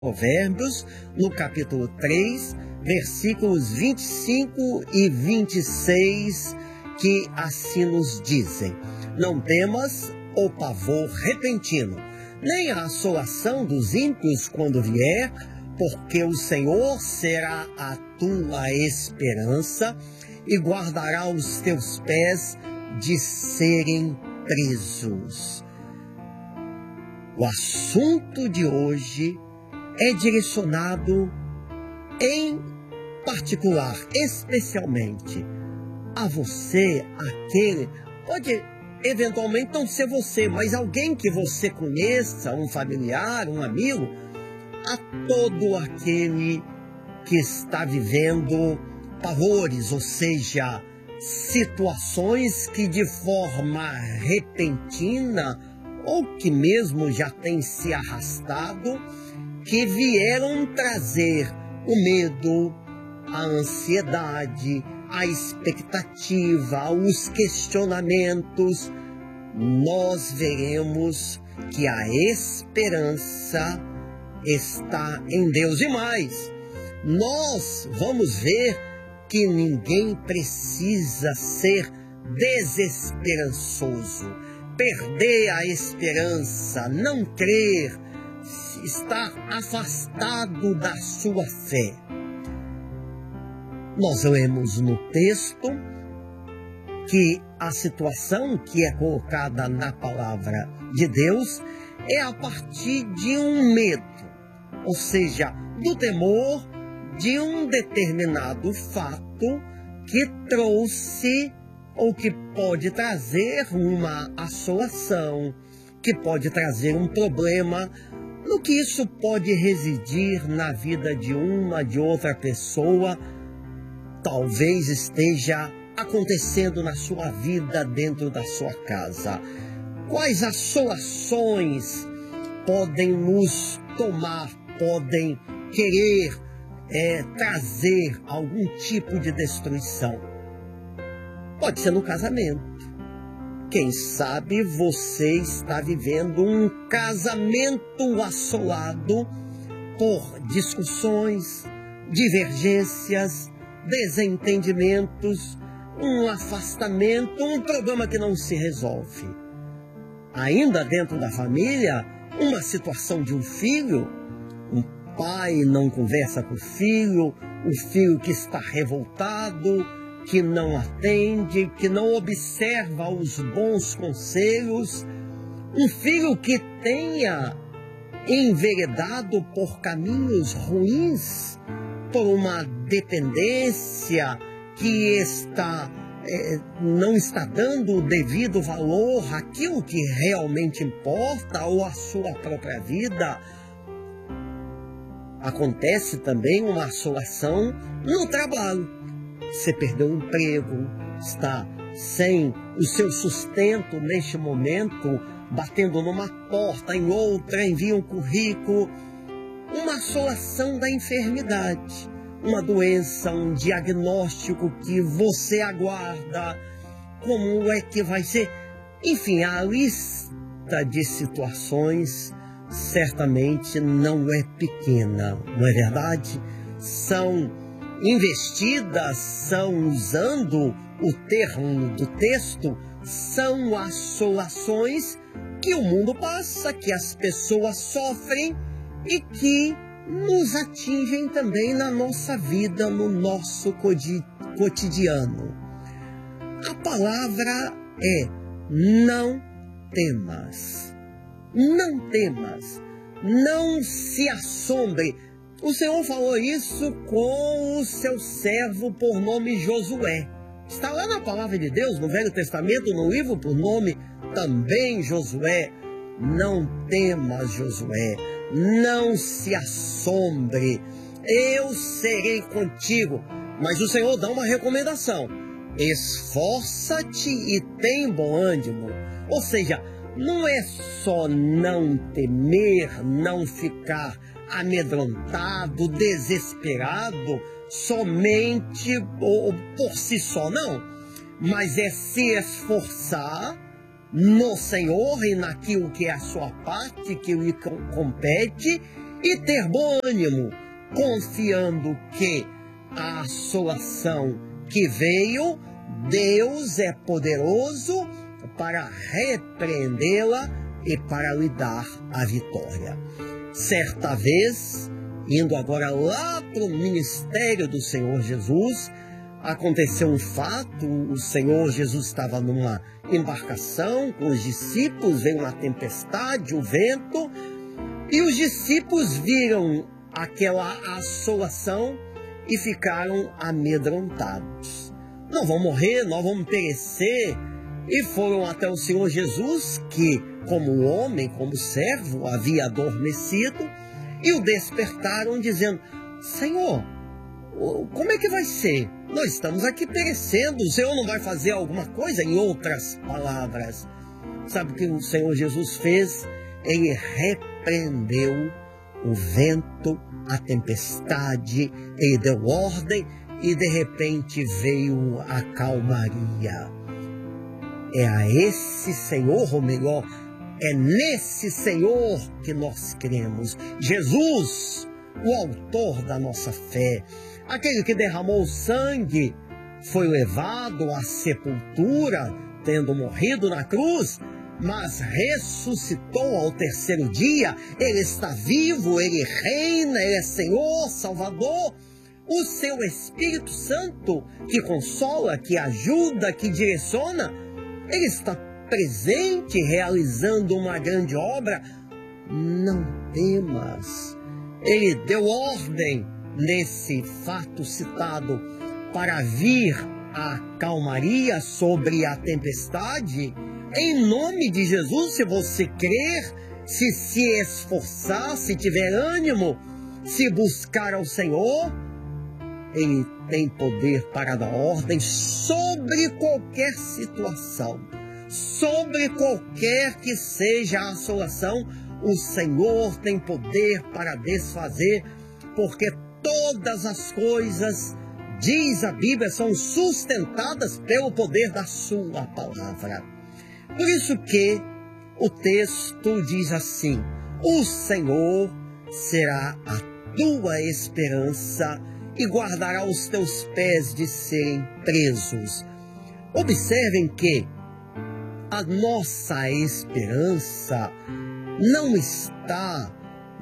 Provérbios, no capítulo 3, versículos 25 e 26, que assim nos dizem: Não temas o pavor repentino, nem a assolação dos ímpios quando vier, porque o Senhor será a tua esperança e guardará os teus pés de serem presos. O assunto de hoje é direcionado em particular, especialmente a você, aquele, pode eventualmente não ser você, mas alguém que você conheça, um familiar, um amigo, a todo aquele que está vivendo pavores, ou seja, situações que de forma repentina ou que mesmo já tem se arrastado, que vieram trazer o medo, a ansiedade, a expectativa, os questionamentos. Nós veremos que a esperança está em Deus. E mais, nós vamos ver que ninguém precisa ser desesperançoso, perder a esperança, não crer, estar afastado da sua fé. Nós lemos no texto que a situação que é colocada na palavra de Deus é a partir de um medo, ou seja, do temor de um determinado fato que trouxe ou que pode trazer uma assolação, que pode trazer um problema. No que isso pode residir na vida de uma, de outra pessoa, talvez esteja acontecendo na sua vida, dentro da sua casa. Quais assolações podem nos tomar, podem querer trazer algum tipo de destruição? Pode ser no casamento. Quem sabe você está vivendo um casamento assolado por discussões, divergências, desentendimentos, um afastamento, um problema que não se resolve. Ainda dentro da família, uma situação de um filho, um pai não conversa com o filho que está revoltado, que não atende, que não observa os bons conselhos, um filho que tenha enveredado por caminhos ruins, por uma dependência que não está dando o devido valor àquilo que realmente importa ou à sua própria vida. Acontece também uma assolação no trabalho. Você perdeu o emprego, está sem o seu sustento neste momento, batendo numa porta, em outra, envia um currículo. Uma assolação da enfermidade, uma doença, um diagnóstico que você aguarda, como é que vai ser? Enfim, a lista de situações certamente não é pequena, não é verdade? São investidas, são, usando o termo do texto, são assolações que o mundo passa, que as pessoas sofrem e que nos atingem também na nossa vida, no nosso cotidiano. A palavra é: não temas, não temas, não se assombre. O Senhor falou isso com o seu servo por nome Josué. Está lá na palavra de Deus, no Velho Testamento, no livro por nome também Josué. Não temas, Josué, não se assombre, eu serei contigo. Mas o Senhor dá uma recomendação: esforça-te e tem bom ânimo. Ou seja, não é só não temer, não ficar amedrontado, desesperado, somente ou por si só, não. Mas é se esforçar no Senhor e naquilo que é a sua parte, que lhe compete, e ter bom ânimo, confiando que a assolação que veio, Deus é poderoso para repreendê-la e para lhe dar a vitória. Certa vez, indo agora lá para o ministério do Senhor Jesus, aconteceu um fato. O Senhor Jesus estava numa embarcação com os discípulos, veio uma tempestade, o vento, e os discípulos viram aquela assolação e ficaram amedrontados. Nós vamos morrer, nós vamos perecer. E foram até o Senhor Jesus, que, como homem, como servo, havia adormecido, e o despertaram, dizendo: Senhor, como é que vai ser? Nós estamos aqui perecendo, o Senhor não vai fazer alguma coisa? Em outras palavras, sabe o que o Senhor Jesus fez? Ele repreendeu o vento, a tempestade, ele deu ordem e de repente veio a calmaria. É a esse Senhor, ou melhor, é nesse Senhor que nós cremos. Jesus, o autor da nossa fé, aquele que derramou sangue, foi levado à sepultura, tendo morrido na cruz, mas ressuscitou ao terceiro dia. Ele está vivo, ele reina, ele é Senhor, Salvador. O seu Espírito Santo, que consola, que ajuda, que direciona, ele está presente, realizando uma grande obra. Não temas. Ele deu ordem nesse fato citado para vir a calmaria sobre a tempestade. Em nome de Jesus, se você crer, se esforçar, se tiver ânimo, se buscar ao Senhor, Ele tem poder para dar ordem sobre qualquer situação, sobre qualquer que seja a assolação. O Senhor tem poder para desfazer, porque todas as coisas, diz a Bíblia, são sustentadas pelo poder da sua palavra. Por isso que o texto diz assim: o Senhor será a tua esperança e guardará os teus pés de serem presos. Observem que a nossa esperança não está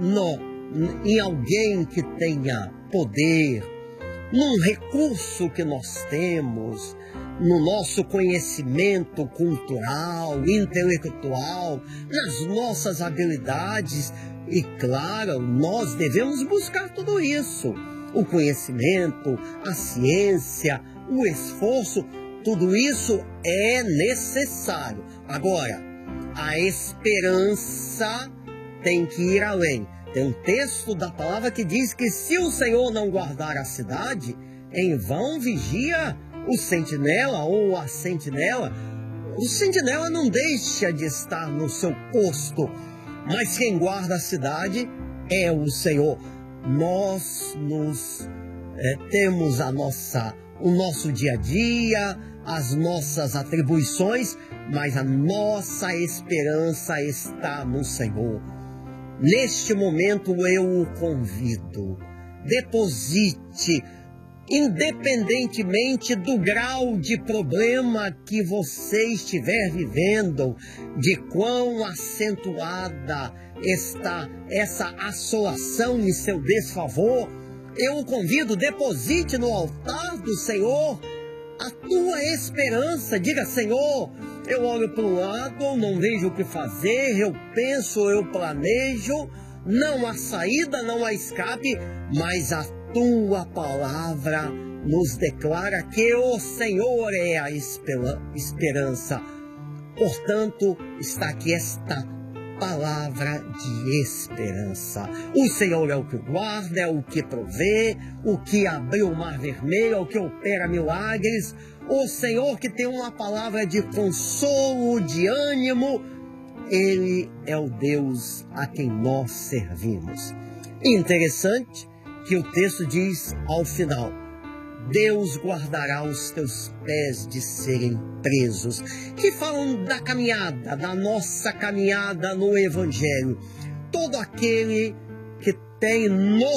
em alguém que tenha poder, num recurso que nós temos, no nosso conhecimento cultural, intelectual, nas nossas habilidades. E claro, nós devemos buscar tudo isso. O conhecimento, a ciência, o esforço, tudo isso é necessário. Agora, a esperança tem que ir além. Tem um texto da palavra que diz que se o Senhor não guardar a cidade, em vão vigia o sentinela ou a sentinela. O sentinela não deixa de estar no seu posto, mas quem guarda a cidade é o Senhor. Nós temos o nosso dia a dia, as nossas atribuições, mas a nossa esperança está no Senhor. Neste momento eu o convido, deposite, independentemente do grau de problema que você estiver vivendo, de quão acentuada está essa assolação em seu desfavor, eu o convido, deposite no altar do Senhor a tua esperança. Diga: Senhor, eu olho para o lado, não vejo o que fazer, eu penso, eu planejo, não há saída, não há escape, mas a tua palavra nos declara que o Senhor é a esperança. Portanto, está aqui esta palavra de esperança. O Senhor é o que guarda, é o que provê, o que abriu o mar vermelho, é o que opera milagres. O Senhor que tem uma palavra de consolo, de ânimo. Ele é o Deus a quem nós servimos. Interessante que o texto diz ao final: Deus guardará os teus pés de serem presos. Que falam da caminhada, da nossa caminhada no Evangelho. Todo aquele que tem no